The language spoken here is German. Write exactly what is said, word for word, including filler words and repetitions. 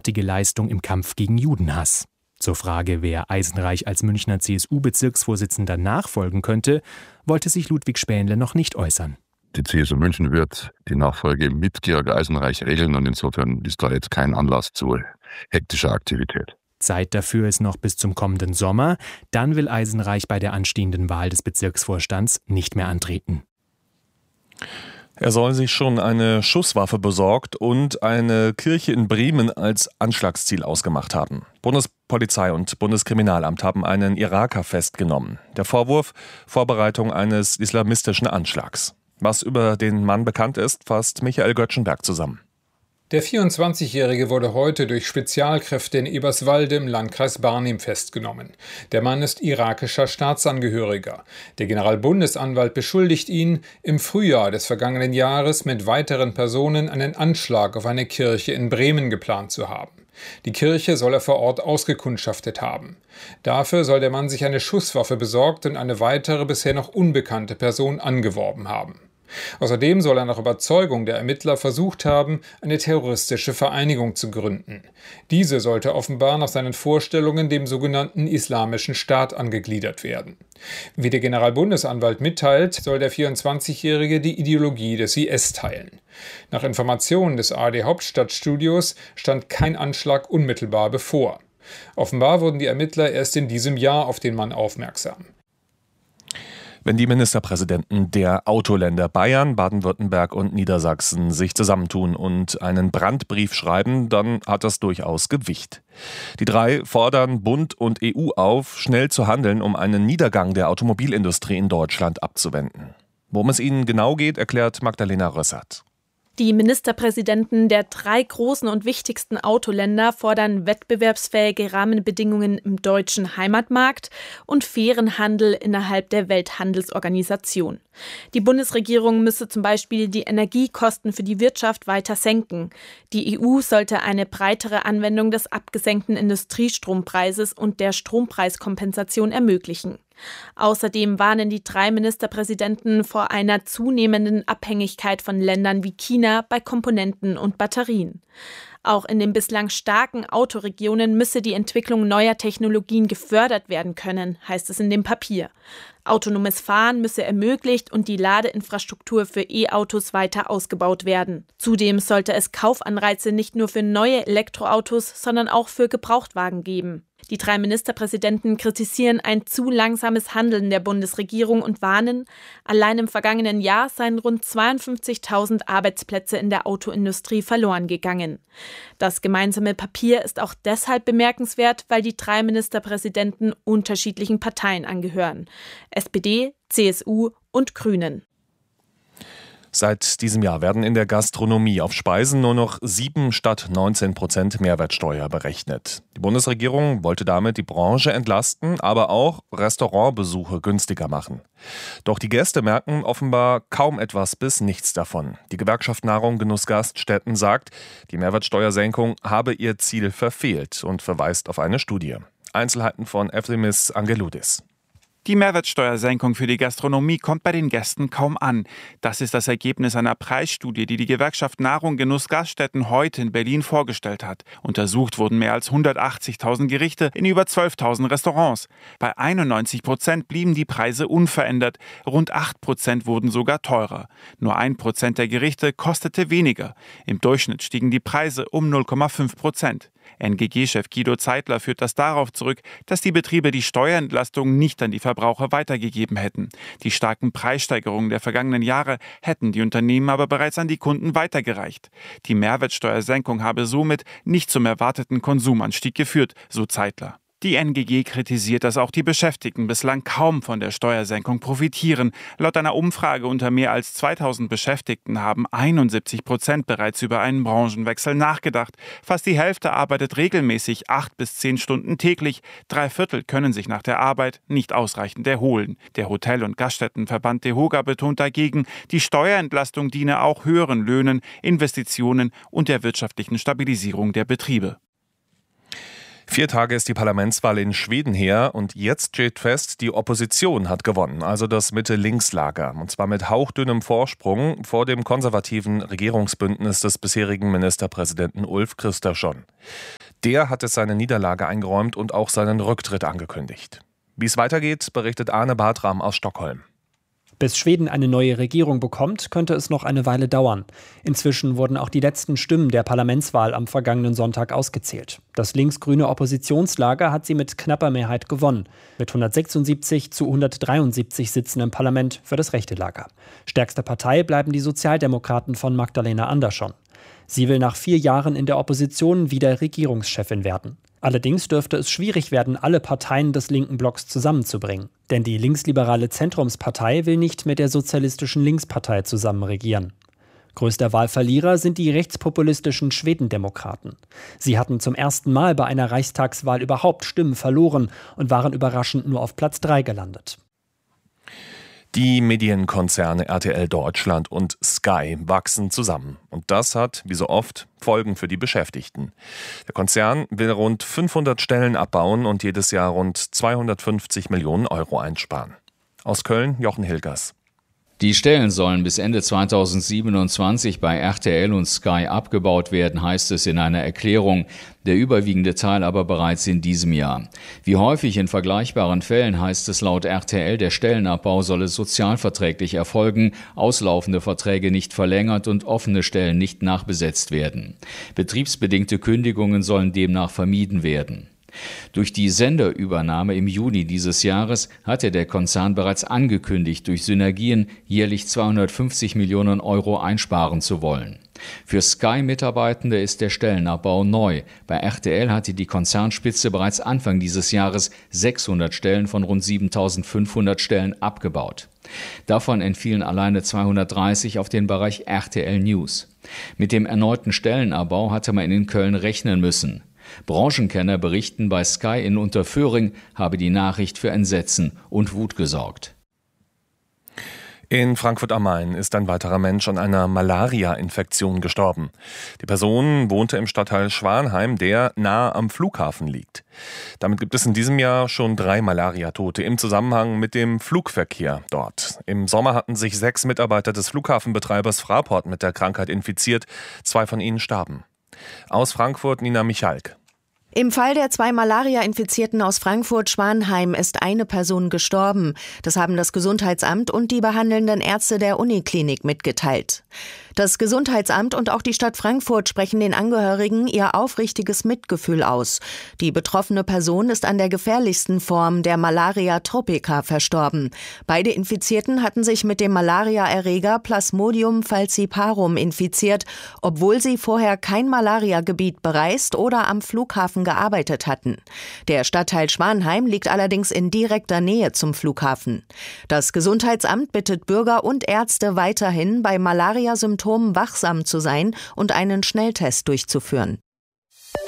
großartige Leistung im Kampf gegen Judenhass. Zur Frage, wer Eisenreich als Münchner C S U-Bezirksvorsitzender nachfolgen könnte, wollte sich Ludwig Spähnle noch nicht äußern. Die C S U München wird die Nachfolge mit Georg Eisenreich regeln und insofern ist da jetzt kein Anlass zu hektischer Aktivität. Zeit dafür ist noch bis zum kommenden Sommer. Dann will Eisenreich bei der anstehenden Wahl des Bezirksvorstands nicht mehr antreten. Er soll sich schon eine Schusswaffe besorgt und eine Kirche in Bremen als Anschlagsziel ausgemacht haben. Bundespolizei und Bundeskriminalamt haben einen Iraker festgenommen. Der Vorwurf: Vorbereitung eines islamistischen Anschlags. Was über den Mann bekannt ist, fasst Michael Göttschenberg zusammen. Der vierundzwanzigjährige wurde heute durch Spezialkräfte in Eberswalde im Landkreis Barnim festgenommen. Der Mann ist irakischer Staatsangehöriger. Der Generalbundesanwalt beschuldigt ihn, im Frühjahr des vergangenen Jahres mit weiteren Personen einen Anschlag auf eine Kirche in Bremen geplant zu haben. Die Kirche soll er vor Ort ausgekundschaftet haben. Dafür soll der Mann sich eine Schusswaffe besorgt und eine weitere bisher noch unbekannte Person angeworben haben. Außerdem soll er nach Überzeugung der Ermittler versucht haben, eine terroristische Vereinigung zu gründen. Diese sollte offenbar nach seinen Vorstellungen dem sogenannten Islamischen Staat angegliedert werden. Wie der Generalbundesanwalt mitteilt, soll der vierundzwanzigjährige die Ideologie des I S teilen. Nach Informationen des A R D-Hauptstadtstudios stand kein Anschlag unmittelbar bevor. Offenbar wurden die Ermittler erst in diesem Jahr auf den Mann aufmerksam. Wenn die Ministerpräsidenten der Autoländer Bayern, Baden-Württemberg und Niedersachsen sich zusammentun und einen Brandbrief schreiben, dann hat das durchaus Gewicht. Die drei fordern Bund und E U auf, schnell zu handeln, um einen Niedergang der Automobilindustrie in Deutschland abzuwenden. Worum es ihnen genau geht, erklärt Magdalena Rössert. Die Ministerpräsidenten der drei großen und wichtigsten Autoländer fordern wettbewerbsfähige Rahmenbedingungen im deutschen Heimatmarkt und fairen Handel innerhalb der Welthandelsorganisation. Die Bundesregierung müsse zum Beispiel die Energiekosten für die Wirtschaft weiter senken. Die E U sollte eine breitere Anwendung des abgesenkten Industriestrompreises und der Strompreiskompensation ermöglichen. Außerdem warnen die drei Ministerpräsidenten vor einer zunehmenden Abhängigkeit von Ländern wie China bei Komponenten und Batterien. Auch in den bislang starken Autoregionen müsse die Entwicklung neuer Technologien gefördert werden können, heißt es in dem Papier. Autonomes Fahren müsse ermöglicht und die Ladeinfrastruktur für E-Autos weiter ausgebaut werden. Zudem sollte es Kaufanreize nicht nur für neue Elektroautos, sondern auch für Gebrauchtwagen geben. Die drei Ministerpräsidenten kritisieren ein zu langsames Handeln der Bundesregierung und warnen, allein im vergangenen Jahr seien rund zweiundfünfzigtausend Arbeitsplätze in der Autoindustrie verloren gegangen. Das gemeinsame Papier ist auch deshalb bemerkenswert, weil die drei Ministerpräsidenten unterschiedlichen Parteien angehören: S P D, C S U und Grünen. Seit diesem Jahr werden in der Gastronomie auf Speisen nur noch sieben statt neunzehn Prozent Mehrwertsteuer berechnet. Die Bundesregierung wollte damit die Branche entlasten, aber auch Restaurantbesuche günstiger machen. Doch die Gäste merken offenbar kaum etwas bis nichts davon. Die Gewerkschaft Nahrung, Genuss, Gaststätten sagt, die Mehrwertsteuersenkung habe ihr Ziel verfehlt und verweist auf eine Studie. Einzelheiten von Efthimis Angeloudis. Die Mehrwertsteuersenkung für die Gastronomie kommt bei den Gästen kaum an. Das ist das Ergebnis einer Preisstudie, die die Gewerkschaft Nahrung, Genuss, Gaststätten heute in Berlin vorgestellt hat. Untersucht wurden mehr als hundertachtzigtausend Gerichte in über zwölftausend Restaurants. Bei einundneunzig Prozent blieben die Preise unverändert. Rund acht Prozent wurden sogar teurer. Nur ein Prozent der Gerichte kostete weniger. Im Durchschnitt stiegen die Preise um null Komma fünf Prozent. N G G-Chef Guido Zeitler führt das darauf zurück, dass die Betriebe die Steuerentlastung nicht an die Verbraucher weitergegeben hätten. Die starken Preissteigerungen der vergangenen Jahre hätten die Unternehmen aber bereits an die Kunden weitergereicht. Die Mehrwertsteuersenkung habe somit nicht zum erwarteten Konsumanstieg geführt, so Zeitler. Die N G G kritisiert, dass auch die Beschäftigten bislang kaum von der Steuersenkung profitieren. Laut einer Umfrage unter mehr als zweitausend Beschäftigten haben einundsiebzig Prozent bereits über einen Branchenwechsel nachgedacht. Fast die Hälfte arbeitet regelmäßig acht bis zehn Stunden täglich. Drei Viertel können sich nach der Arbeit nicht ausreichend erholen. Der Hotel- und Gaststättenverband DEHOGA betont dagegen, die Steuerentlastung diene auch höheren Löhnen, Investitionen und der wirtschaftlichen Stabilisierung der Betriebe. Vier Tage ist die Parlamentswahl in Schweden her und jetzt steht fest, die Opposition hat gewonnen, also das Mitte-Links-Lager. Und zwar mit hauchdünnem Vorsprung vor dem konservativen Regierungsbündnis des bisherigen Ministerpräsidenten Ulf Kristersson. Der hat es seine Niederlage eingeräumt und auch seinen Rücktritt angekündigt. Wie es weitergeht, berichtet Arne Bartram aus Stockholm. Bis Schweden eine neue Regierung bekommt, könnte es noch eine Weile dauern. Inzwischen wurden auch die letzten Stimmen der Parlamentswahl am vergangenen Sonntag ausgezählt. Das linksgrüne Oppositionslager hat sie mit knapper Mehrheit gewonnen. Mit hundertsechsundsiebzig zu hundertdreiundsiebzig Sitzen im Parlament für das rechte Lager. Stärkste Partei bleiben die Sozialdemokraten von Magdalena Andersson. Sie will nach vier Jahren in der Opposition wieder Regierungschefin werden. Allerdings dürfte es schwierig werden, alle Parteien des linken Blocks zusammenzubringen. Denn die linksliberale Zentrumspartei will nicht mit der sozialistischen Linkspartei zusammen regieren. Größter Wahlverlierer sind die rechtspopulistischen Schwedendemokraten. Sie hatten zum ersten Mal bei einer Reichstagswahl überhaupt Stimmen verloren und waren überraschend nur auf Platz drei gelandet. Die Medienkonzerne R T L Deutschland und Sky wachsen zusammen. Und das hat, wie so oft, Folgen für die Beschäftigten. Der Konzern will rund fünfhundert Stellen abbauen und jedes Jahr rund zweihundertfünfzig Millionen Euro einsparen. Aus Köln, Jochen Hilgers. Die Stellen sollen bis Ende zweitausendsiebenundzwanzig bei R T L und Sky abgebaut werden, heißt es in einer Erklärung. Der überwiegende Teil aber bereits in diesem Jahr. Wie häufig in vergleichbaren Fällen heißt es laut R T L, der Stellenabbau solle sozialverträglich erfolgen, auslaufende Verträge nicht verlängert und offene Stellen nicht nachbesetzt werden. Betriebsbedingte Kündigungen sollen demnach vermieden werden. Durch die Senderübernahme im Juni dieses Jahres hatte der Konzern bereits angekündigt, durch Synergien jährlich zweihundertfünfzig Millionen Euro einsparen zu wollen. Für Sky-Mitarbeitende ist der Stellenabbau neu. Bei R T L hatte die Konzernspitze bereits Anfang dieses Jahres sechshundert Stellen von rund siebentausendfünfhundert Stellen abgebaut. Davon entfielen alleine zweihundertdreißig auf den Bereich R T L News. Mit dem erneuten Stellenabbau hatte man in Köln rechnen müssen. Branchenkenner berichten, bei Sky in Unterföhring habe die Nachricht für Entsetzen und Wut gesorgt. In Frankfurt am Main ist ein weiterer Mensch an einer Malaria-Infektion gestorben. Die Person wohnte im Stadtteil Schwanheim, der nahe am Flughafen liegt. Damit gibt es in diesem Jahr schon drei Malariatote im Zusammenhang mit dem Flugverkehr dort. Im Sommer hatten sich sechs Mitarbeiter des Flughafenbetreibers Fraport mit der Krankheit infiziert. Zwei von ihnen starben. Aus Frankfurt Nina Michalk. Im Fall der zwei Malaria-Infizierten aus Frankfurt-Schwanheim ist eine Person gestorben. Das haben das Gesundheitsamt und die behandelnden Ärzte der Uniklinik mitgeteilt. Das Gesundheitsamt und auch die Stadt Frankfurt sprechen den Angehörigen ihr aufrichtiges Mitgefühl aus. Die betroffene Person ist an der gefährlichsten Form der Malaria tropica verstorben. Beide Infizierten hatten sich mit dem Malaria-Erreger Plasmodium falciparum infiziert, obwohl sie vorher kein Malaria-Gebiet bereist oder am Flughafen gearbeitet hatten. Der Stadtteil Schwanheim liegt allerdings in direkter Nähe zum Flughafen. Das Gesundheitsamt bittet Bürger und Ärzte weiterhin, bei Malaria-Symptomen wachsam zu sein und einen Schnelltest durchzuführen.